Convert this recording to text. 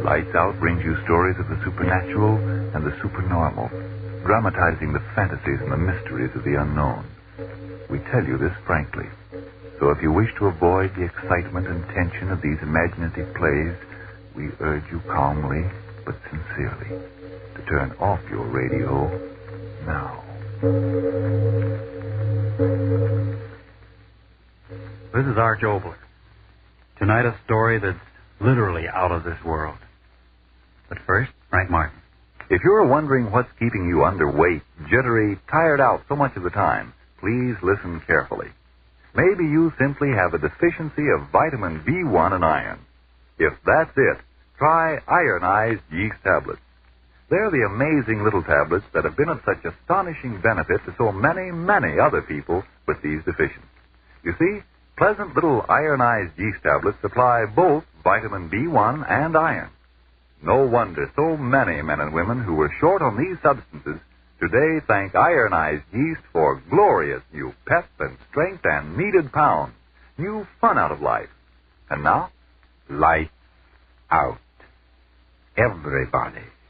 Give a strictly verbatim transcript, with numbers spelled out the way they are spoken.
Lights Out brings you stories of the supernatural and the supernormal, dramatizing the fantasies and the mysteries of the unknown. We tell you this frankly. So if you wish to avoid the excitement and tension of these imaginative plays, we urge you calmly but sincerely to turn off your radio now. This is Arch Obler. Tonight a story that's literally out of this world. But first, Frank Martin. If you're wondering what's keeping you underweight, jittery, tired out so much of the time, please listen carefully. Maybe you simply have a deficiency of vitamin B one and iron. If that's it, try ironized yeast tablets. They're the amazing little tablets that have been of such astonishing benefit to so many, many other people with these deficiencies. You see, pleasant little ironized yeast tablets supply both vitamin B one and iron. No wonder so many men and women who were short on these substances today thank ironized yeast for glorious new pep and strength and needed pounds, new fun out of life. And now, Lights out. Everybody,